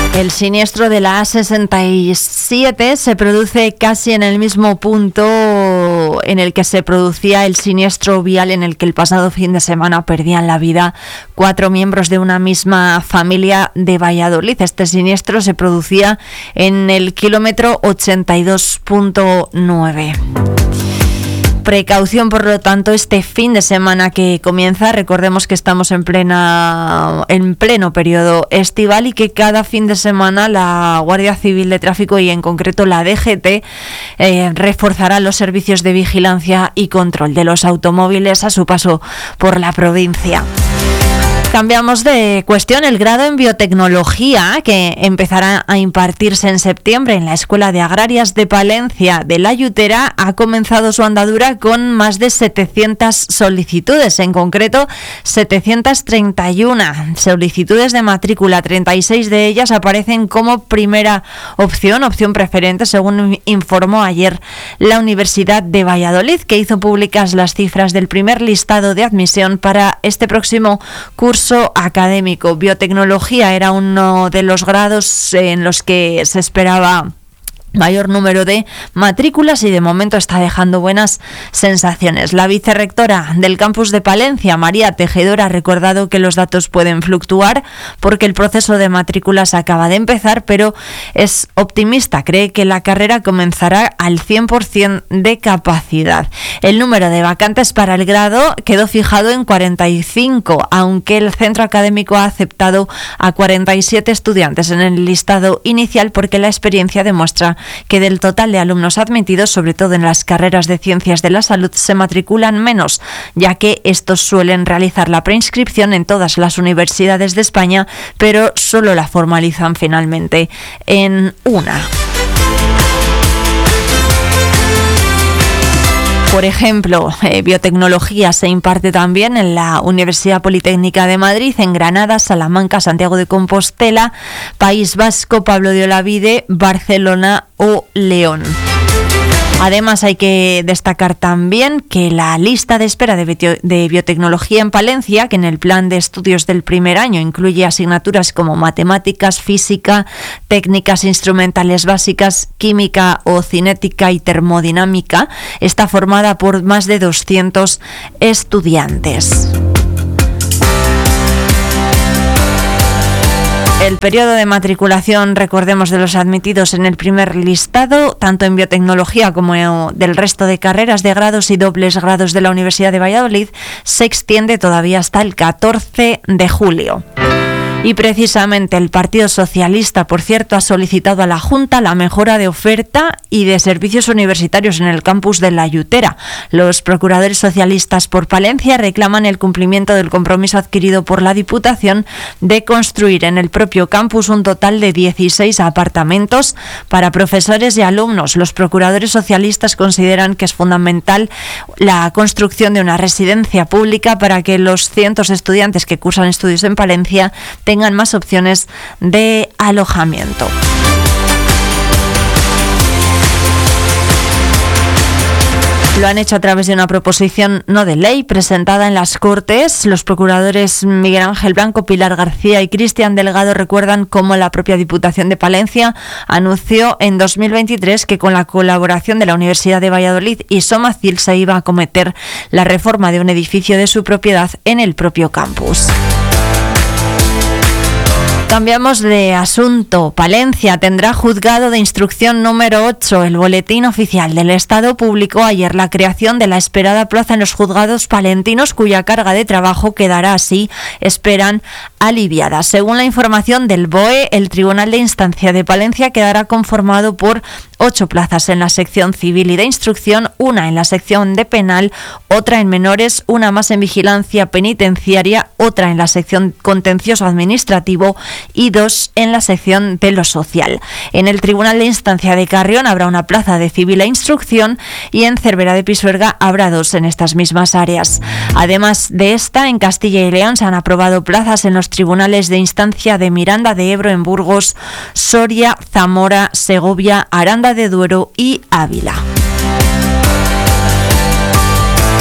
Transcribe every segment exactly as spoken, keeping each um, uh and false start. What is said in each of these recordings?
El siniestro de la A sesenta y siete se produce casi en el mismo punto en el que se producía el siniestro vial en el que el pasado fin de semana perdían la vida cuatro miembros de una misma familia de Valladolid. Este siniestro se producía en el kilómetro ochenta y dos punto nueve. Precaución, por lo tanto, este fin de semana que comienza. Recordemos que estamos en plena en pleno periodo estival y que cada fin de semana la Guardia Civil de Tráfico y en concreto la D G T eh, reforzará los servicios de vigilancia y control de los automóviles a su paso por la provincia. Cambiamos de cuestión. El grado en biotecnología, que empezará a impartirse en septiembre en la Escuela de Agrarias de Palencia de La Llutera, ha comenzado su andadura con más de setecientas solicitudes, en concreto setecientas treinta y uno solicitudes de matrícula. treinta y seis de ellas aparecen como primera opción, opción preferente, según informó ayer la Universidad de Valladolid, que hizo públicas las cifras del primer listado de admisión para este próximo curso académico. Biotecnología era uno de los grados en los que se esperaba mayor número de matrículas y de momento está dejando buenas sensaciones. La vicerrectora del campus de Palencia, María Tejedor, ha recordado que los datos pueden fluctuar porque el proceso de matrículas acaba de empezar, pero es optimista. Cree que la carrera comenzará al cien por ciento de capacidad. El número de vacantes para el grado quedó fijado en cuarenta y cinco, aunque el centro académico ha aceptado a cuarenta y siete estudiantes en el listado inicial porque la experiencia demuestra que del total de alumnos admitidos, sobre todo en las carreras de Ciencias de la Salud, se matriculan menos, ya que estos suelen realizar la preinscripción en todas las universidades de España, pero solo la formalizan finalmente en una. Por ejemplo, eh, biotecnología se imparte también en la Universidad Politécnica de Madrid, en Granada, Salamanca, Santiago de Compostela, País Vasco, Pablo de Olavide, Barcelona o León. Además, hay que destacar también que la lista de espera de, bio- de biotecnología en Palencia, que en el plan de estudios del primer año incluye asignaturas como matemáticas, física, técnicas instrumentales básicas, química o cinética y termodinámica, está formada por más de doscientos estudiantes. El periodo de matriculación, recordemos, de los admitidos en el primer listado, tanto en biotecnología como del resto de carreras de grados y dobles grados de la Universidad de Valladolid, se extiende todavía hasta el catorce de julio. Y precisamente el Partido Socialista, por cierto, ha solicitado a la Junta la mejora de oferta y de servicios universitarios en el campus de La Llutera. Los procuradores socialistas por Palencia reclaman el cumplimiento del compromiso adquirido por la Diputación de construir en el propio campus un total de dieciséis apartamentos para profesores y alumnos. Los procuradores socialistas consideran que es fundamental la construcción de una residencia pública para que los cientos de estudiantes que cursan estudios en Palencia tengan más opciones de alojamiento. Lo han hecho a través de una proposición no de ley presentada en las Cortes. Los procuradores Miguel Ángel Blanco, Pilar García y Cristian Delgado recuerdan cómo la propia Diputación de Palencia anunció en dos mil veintitrés que con la colaboración de la Universidad de Valladolid y Somacil se iba a acometer la reforma de un edificio de su propiedad en el propio campus. Cambiamos de asunto. Palencia tendrá juzgado de instrucción número ocho. El Boletín Oficial del Estado publicó ayer la creación de la esperada plaza en los juzgados palentinos, cuya carga de trabajo quedará así, esperan, aliviada. Según la información del B O E, el Tribunal de Instancia de Palencia quedará conformado por ocho plazas en la sección civil y de instrucción, una en la sección de penal, otra en menores, una más en vigilancia penitenciaria, otra en la sección contencioso administrativo y dos en la sección de lo social. En el Tribunal de Instancia de Carrión habrá una plaza de civil e instrucción y en Cervera de Pisuerga habrá dos en estas mismas áreas. Además de esta, en Castilla y León se han aprobado plazas en los tribunales de instancia de Miranda de Ebro en Burgos, Soria, Zamora, Segovia, Aranda de Duero y Ávila.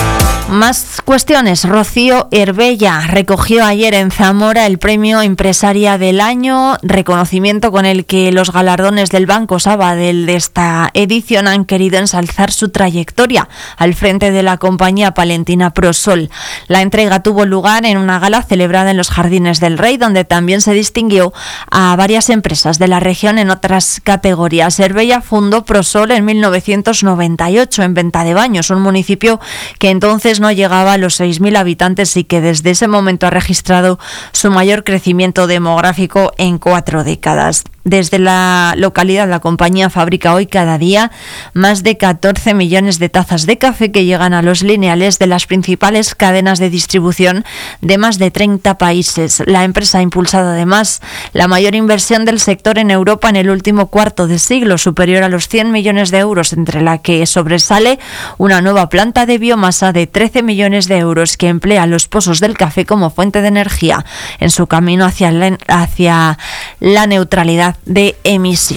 Más cuestiones. Rocío Herbella recogió ayer en Zamora el premio Empresaria del Año, reconocimiento con el que los galardones del Banco Sabadell de esta edición han querido ensalzar su trayectoria al frente de la compañía palentina Prosol. La entrega tuvo lugar en una gala celebrada en los Jardines del Rey, donde también se distinguió a varias empresas de la región en otras categorías. Herbella fundó Prosol en mil novecientos noventa y ocho en Ventadebaños, un municipio que entonces no llegaba a los seis mil habitantes y que desde ese momento ha registrado su mayor crecimiento demográfico en cuatro décadas. Desde la localidad, la compañía fabrica hoy cada día más de catorce millones de tazas de café que llegan a los lineales de las principales cadenas de distribución de más de treinta países. La empresa ha impulsado además la mayor inversión del sector en Europa en el último cuarto de siglo, superior a los cien millones de euros, entre la que sobresale una nueva planta de biomasa de trece millones de euros que emplea los pozos del café como fuente de energía en su camino hacia la, hacia la neutralidad de emisión.